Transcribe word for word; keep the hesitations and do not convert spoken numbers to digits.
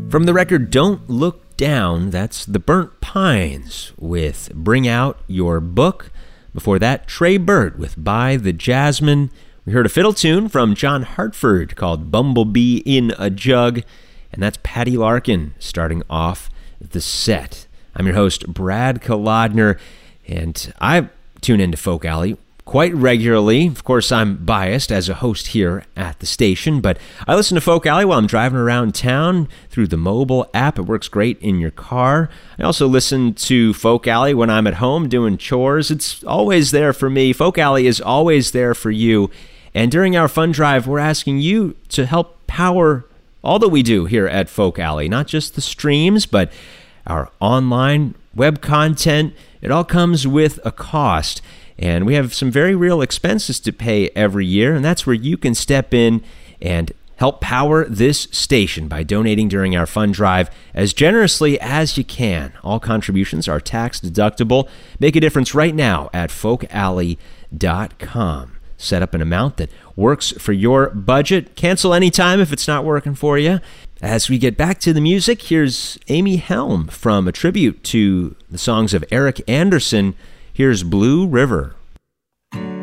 From the record Don't Look Down, that's The Burnt Pines with Bring Out Your Book. Before that, Trey Burt with By the Jasmine. We heard a fiddle tune from John Hartford called Bumblebee in a Jug. And that's Patty Larkin starting off the set. I'm your host, Brad Kolodner, and I tune into Folk Alley quite regularly. Of course, I'm biased as a host here at the station, but I listen to Folk Alley while I'm driving around town through the mobile app. It works great in your car. I also listen to Folk Alley when I'm at home doing chores. It's always there for me. Folk Alley is always there for you. And during our fun drive, we're asking you to help power all that we do here at Folk Alley, not just the streams, but our online web content. It all comes with a cost. And we have some very real expenses to pay every year, and that's where you can step in and help power this station by donating during our fund drive as generously as you can. All contributions are tax deductible. Make a difference right now at folk alley dot com. Set up an amount that works for your budget. Cancel anytime if it's not working for you. As we get back to the music, here's Amy Helm from a tribute to the songs of Eric Anderson. Here's Blue River.